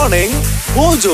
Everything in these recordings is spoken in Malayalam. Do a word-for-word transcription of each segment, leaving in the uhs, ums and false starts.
Morning Mojo.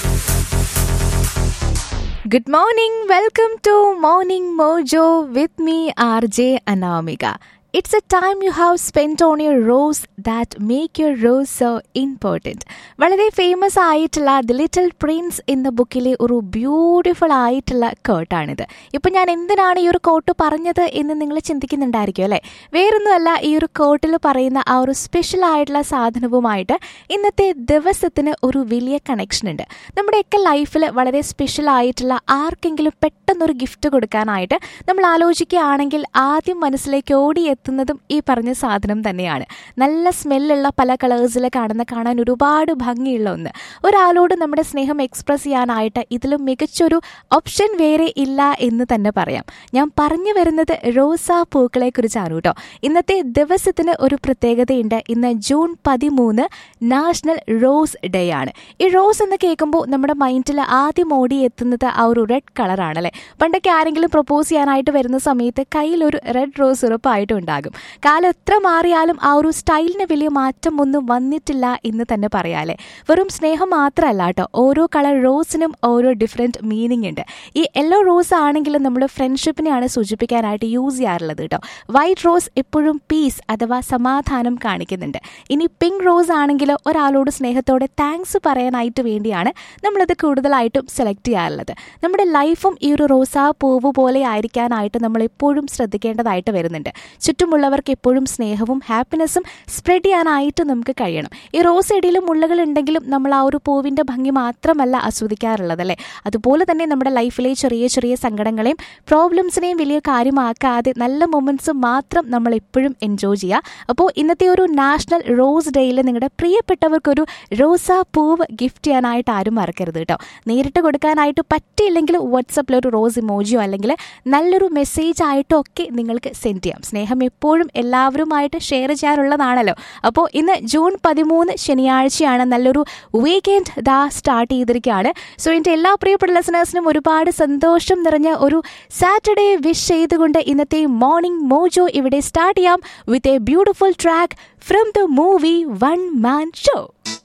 Good morning, welcome to Morning Mojo with me R J Anamika. It's a time you have spent on your rose that make your rose so important. വളരെ ഫേമസ് ആയിട്ടുള്ള ദി ലിറ്റിൽ പ്രിൻസ് എന്ന ബുക്കിലെ ഒരു ബ്യൂട്ടിഫുൾ ആയിട്ടുള്ള കോട്ടാണിത്. ഇപ്പം ഞാൻ എന്തിനാണ് ഈ ഒരു കോട്ട് പറഞ്ഞത് എന്ന് നിങ്ങൾ ചിന്തിക്കുന്നുണ്ടായിരിക്കും അല്ലേ? വേറൊന്നുമല്ല, ഈ ഒരു കോട്ടിൽ പറയുന്ന ആ ഒരു സ്പെഷ്യൽ ആയിട്ടുള്ള സാധനവുമായിട്ട് ഇന്നത്തെ ദിവസത്തിന് ഒരു വലിയ കണക്ഷൻ ഉണ്ട്. നമ്മുടെയൊക്കെ ലൈഫിൽ വളരെ സ്പെഷ്യൽ ആയിട്ടുള്ള ആർക്കെങ്കിലും പെട്ടെന്നൊരു ഗിഫ്റ്റ് കൊടുക്കാനായിട്ട് നമ്മൾ ആലോചിക്കുകയാണെങ്കിൽ ആദ്യം മനസ്സിലേക്ക് ഓടി എത്തുന്നതും ഈ പറഞ്ഞ സാധനം തന്നെയാണ്. നല്ല സ്മെല്ലുള്ള പല കളേഴ്സിൽ കാണുന്ന കാണാൻ ഒരുപാട് ഭംഗിയുള്ള ഒന്ന്. ഒരാളോട് നമ്മുടെ സ്നേഹം എക്സ്പ്രസ് ചെയ്യാനായിട്ട് ഇതിലും മികച്ചൊരു ഓപ്ഷൻ വേറെ ഇല്ല എന്ന് തന്നെ പറയാം. ഞാൻ പറഞ്ഞു വരുന്നത് റോസാ പൂക്കളെ കുറിച്ചാണ് കേട്ടോ. ഇന്നത്തെ ദിവസത്തിന് ഒരു പ്രത്യേകതയുണ്ട്. ഇന്ന് ജൂൺ പതിമൂന്ന് നാഷണൽ റോസ് ഡേ ആണ്. ഈ റോസ് എന്ന് കേൾക്കുമ്പോൾ നമ്മുടെ മൈൻഡിൽ ആദ്യം ഓടി എത്തുന്നത് ആ ഒരു റെഡ് കളറാണ് അല്ലേ? പണ്ടൊക്കെ ആരെങ്കിലും പ്രപ്പോസ് ചെയ്യാനായിട്ട് വരുന്ന സമയത്ത് കയ്യിലൊരു റെഡ് റോസ് ഉറപ്പായിട്ടും ഉണ്ടാകും. കാലം എത്ര മാറിയാലും ആ ഒരു സ്റ്റൈലിന് വലിയ മാറ്റം ഒന്നും വന്നിട്ടില്ല എന്ന് തന്നെ പറയാല്ലേ. വെറും സ്നേഹം മാത്രമല്ല കേട്ടോ, ഓരോ കളർ റോസിനും ഓരോ ഡിഫറെൻറ്റ് മീനിങ് ഉണ്ട്. ഈ യെല്ലോ റോസ് ആണെങ്കിലും നമ്മൾ ഫ്രണ്ട്ഷിപ്പിനെയാണ് സൂചിപ്പിക്കാനായിട്ട് യൂസ് ചെയ്യാറുള്ളത് കേട്ടോ. വൈറ്റ് റോസ് എപ്പോഴും പീസ് അഥവാ സമാധാനം കാണിക്കുന്നുണ്ട്. ഇനി പിങ്ക് റോസ് ആണെങ്കിൽ ഒരാളോട് സ്നേഹത്തോടെ താങ്ക്സ് പറയാനായിട്ട് വേണ്ടിയാണ് നമ്മളത് കൂടുതലായിട്ടും സെലക്ട് ചെയ്യാറുള്ളത്. നമ്മുടെ ലൈഫും ഈ ഒരു റോസാ പൂവ് പോലെ ആയിരിക്കാനായിട്ട് നമ്മൾ എപ്പോഴും ശ്രദ്ധിക്കേണ്ടതായിട്ട് വരുന്നുണ്ട്. ചുറ്റുമുള്ളവർക്ക് എപ്പോഴും സ്നേഹവും ഹാപ്പിനെസ്സും സ്പ്രെഡ് ചെയ്യാനായിട്ട് നമുക്ക് കഴിയണം. ഈ റോസ് ചെടിയിലും മുള്ളുകൾ ഉണ്ടെങ്കിലും നമ്മൾ ആ ഒരു പൂവിൻ്റെ ഭംഗി മാത്രമല്ല ആസ്വദിക്കാറുള്ളത് അല്ലേ? അതുപോലെ തന്നെ നമ്മുടെ ലൈഫിലെ ചെറിയ ചെറിയ സങ്കടങ്ങളെയും പ്രോബ്ലംസിനെയും വലിയ കാര്യമാക്കാതെ നല്ല മൊമെൻറ്റ്സ് മാത്രം നമ്മൾ എപ്പോഴും എൻജോയ് ചെയ്യുക. അപ്പോൾ ഇന്നത്തെ ഒരു നാഷണൽ റോസ് ഡേയിൽ നിങ്ങളുടെ പ്രിയപ്പെട്ടവർക്കൊരു റോസാ പൂവ് ഗിഫ്റ്റ് ചെയ്യാനായിട്ട് ആരും മറക്കരുത് കേട്ടോ. നേരിട്ട് കൊടുക്കാനായിട്ട് പറ്റിയില്ലെങ്കിൽ വാട്സപ്പിൽ ഒരു റോസ് ഇമോജിയോ അല്ലെങ്കിൽ നല്ലൊരു മെസ്സേജ് ആയിട്ടോ ഒക്കെ നിങ്ങൾക്ക് സെൻഡ് ചെയ്യാം. സ്നേഹം എപ്പോഴും എല്ലാവരുമായിട്ട് ഷെയർ ചെയ്യാനുള്ളതാണല്ലോ. അപ്പോൾ ഇന്ന് ജൂൺ പതിമൂന്ന് ശനിയാഴ്ചയാണ്. നല്ലൊരു വീക്കെൻഡ് ദാ സ്റ്റാർട്ട് ചെയ്തിരിക്കുകയാണ്. സോ എൻ്റെ എല്ലാ പ്രിയപ്പെട്ട ലിസണേഴ്സിനും ഒരുപാട് സന്തോഷം നിറഞ്ഞ ഒരു സാറ്റർഡേ വിഷ് ചെയ്തുകൊണ്ട് ഇന്നത്തെ മോർണിംഗ് മോജോ ഇവിടെ സ്റ്റാർട്ട് ചെയ്യാം with a beautiful track from the movie one man show.